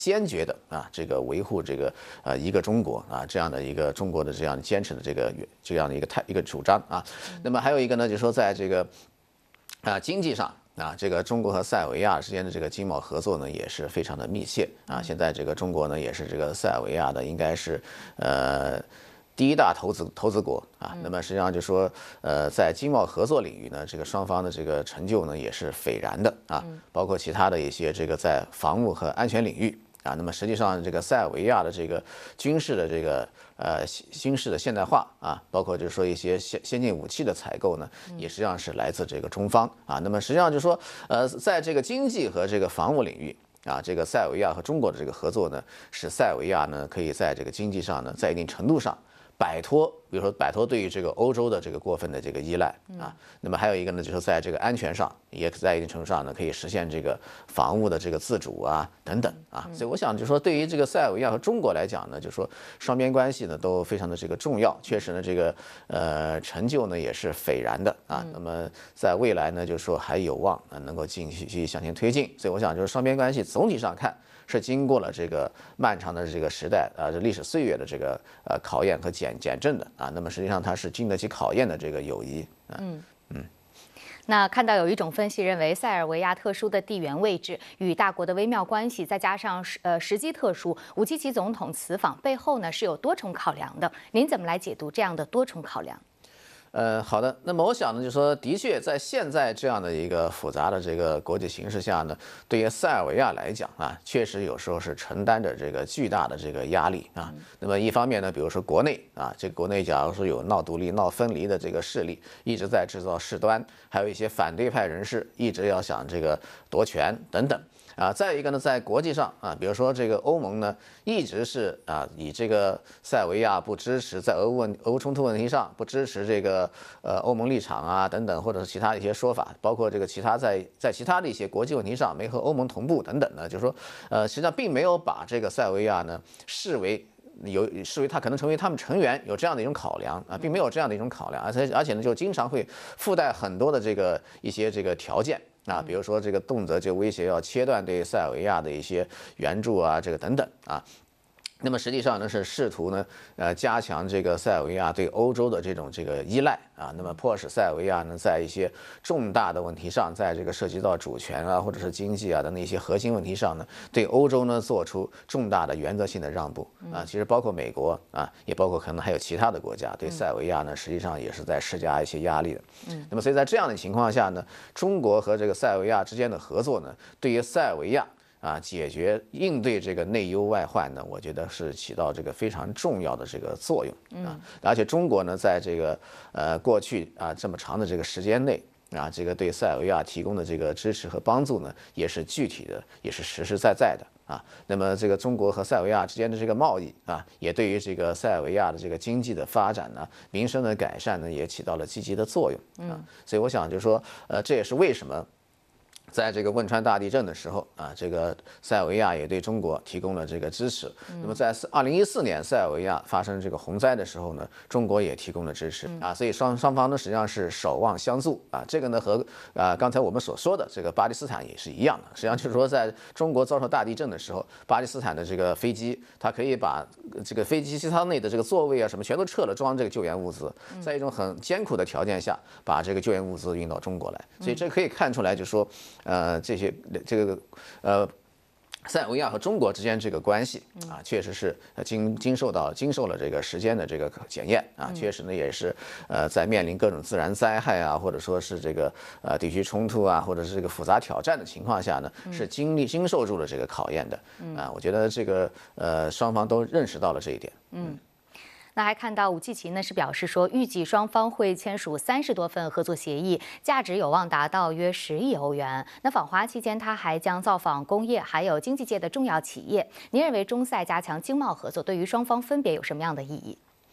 坚决的这个维护这个一个中国这样的一个中国的这样坚持的这样的一个主张啊。那么还有一个呢，就是说在这个经济上这个中国和塞尔维亚之间的这个经贸合作呢也是非常的密切现在这个中国呢也是这个塞尔维亚的应该是第一大投资国那么实际上就说在经贸合作领域呢，这个双方的这个成就呢也是斐然的包括其他的一些这个在防务和安全领域。那么实际上，这个塞尔维亚的这个军事的这个军事的现代化包括就是说一些先进武器的采购呢，也实际上是来自这个中方那么实际上就是说在这个经济和这个防务领域这个塞尔维亚和中国的这个合作呢，使塞尔维亚呢可以在这个经济上呢，在一定程度上比如说摆脱对于这个欧洲的这个过分的这个依赖那么还有一个呢，就是在这个安全上，也在一定程度上呢，可以实现这个防务的这个自主等等所以我想就是说，对于这个塞尔维亚和中国来讲呢，就是说双边关系呢都非常的这个重要，确实呢这个成就呢也是斐然的那么在未来呢，就是说还有望能够继续向前推进，所以我想就是双边关系总体上看。是经过了这个漫长的这个时代这历史岁月的这个考验和检证的那么实际上它是经得起考验的这个友谊那看到有一种分析认为，塞尔维亚特殊的地缘位置与大国的微妙关系，再加上时机特殊，武契奇总统此访背后呢是有多重考量的。您怎么来解读这样的多重考量？ 好的。那么我想呢，就是说，的确在现在这样的一个复杂的这个国际形势下呢，对于塞尔维亚来讲确实有时候是承担着这个巨大的这个压力那么一方面呢，比如说国内这个国内假如说有闹独立、闹分离的这个势力，一直在制造事端，还有一些反对派人士一直要想这个夺权等等。再一个呢，在国际上比如说这个欧盟呢，一直是以这个塞尔维亚不支持在俄乌冲突问题上不支持这个欧盟立场等等，或者是其他一些说法，包括这个其他在其他的一些国际问题上没和欧盟同步等等呢，就是说实际上并没有把这个塞尔维亚呢视为他可能成为他们成员有这样的一种考量并没有这样的一种考量，而且呢就经常会附带很多的这个一些这个条件。比如说这个动辄就威胁要切断对塞尔维亚的一些援助这个等等那么实际上呢是试图呢加强这个塞尔维亚对欧洲的这个依赖那么迫使塞尔维亚呢在一些重大的问题上，在这个涉及到主权或者是经济的那些核心问题上呢，对欧洲呢做出重大的原则性的让步其实包括美国也包括可能还有其他的国家对塞尔维亚呢实际上也是在施加一些压力的那么所以在这样的情况下呢，中国和这个塞尔维亚之间的合作呢，对于塞尔维亚解决应对这个内忧外患呢，我觉得是起到这个非常重要的这个作用而且中国呢，在这个过去这么长的这个时间内这个对塞尔维亚提供的这个支持和帮助呢，也是具体的，也是实实在在的那么这个中国和塞尔维亚之间的这个贸易也对于这个塞尔维亚的这个经济的发展呢、民生的改善呢，也起到了积极的作用所以我想就是说这也是为什么。在这个汶川大地震的时候这个塞尔维亚也对中国提供了这个支持。那么在2014年塞尔维亚发生这个洪灾的时候呢，中国也提供了支持所以双方呢实际上是守望相助这个呢和刚才我们所说的这个巴基斯坦也是一样的。实际上就是说，在中国遭受大地震的时候，巴基斯坦的这个飞机，它可以把这个飞机机舱内的这个座位什么全都撤了，装这个救援物资，在一种很艰苦的条件下，把这个救援物资运到中国来。所以这可以看出来，就是说。塞尔维亚和中国之间这个关系确实是经受了这个时间的这个检验确实呢也是在面临各种自然灾害或者说是这个地区冲突或者是这个复杂挑战的情况下呢，是经受住了这个考验的我觉得这个双方都认识到了这一点那还看到武契奇呢是表示说，预计双方会签署30多份合作协议，价值有望达到约10亿欧元。那访华期间，他还将造访工业还有经济界的重要企业。您认为中塞加强经贸合作对于双方分别有什么样的意义？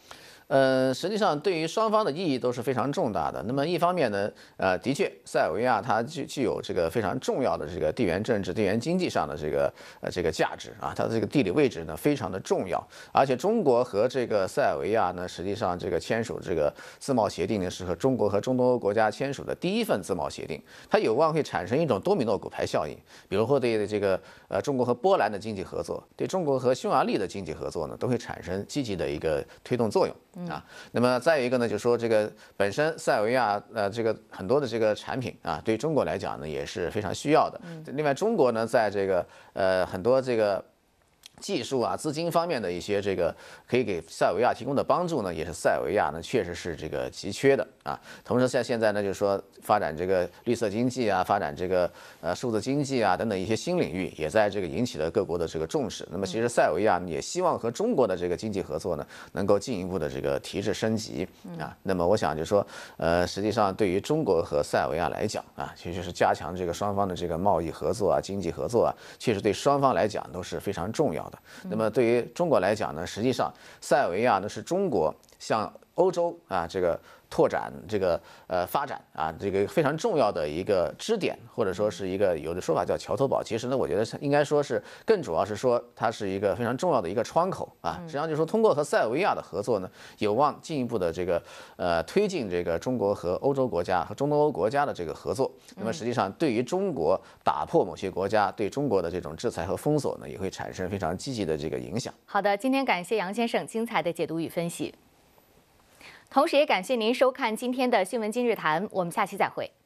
实际上对于双方的意义都是非常重大的。那么一方面呢，的确，塞尔维亚它具有这个非常重要的这个地缘政治、地缘经济上的这个价值啊，它的这个地理位置呢非常的重要。而且中国和这个塞尔维亚呢，实际上这个签署这个自贸协定呢，是和中国和中东欧国家签署的第一份自贸协定，它有望会产生一种多米诺骨牌效应，比如说对这个中国和波兰的经济合作，对中国和匈牙利的经济合作呢，都会产生积极的一个推动作用。啊，那么再有一个呢，就是说这个本身塞尔维亚这个很多的这个产品啊，对中国来讲呢也是非常需要的。另外，中国呢在这个很多这个技术啊、资金方面的一些这个可以给塞尔维亚提供的帮助呢，也是塞尔维亚呢确实是这个急缺的啊。同时在现在呢，就是说发展这个绿色经济啊，发展这个数字经济啊等等一些新领域，也在这个引起了各国的这个重视。那么其实塞尔维亚也希望和中国的这个经济合作呢，能够进一步的这个提质升级啊。那么我想就是说，实际上对于中国和塞尔维亚来讲啊，其实是加强这个双方的这个贸易合作啊、经济合作啊，确实对双方来讲都是非常重要的。那么对于中国来讲呢，实际上塞尔维亚呢是中国向欧洲啊这个拓展这个发展啊这个非常重要的一个支点，或者说是一个有的说法叫桥头堡。其实呢，我觉得应该说是更主要是说它是一个非常重要的一个窗口啊。实际上就是说通过和塞尔维亚的合作呢，有望进一步的这个推进这个中国和欧洲国家和中东欧国家的这个合作。那么实际上对于中国打破某些国家对中国的这种制裁和封锁呢，也会产生非常积极的这个影响。 好的，今天感谢杨先生精彩的解读与分析。同时也感谢您收看今天的新闻今日谈，我们下期再会。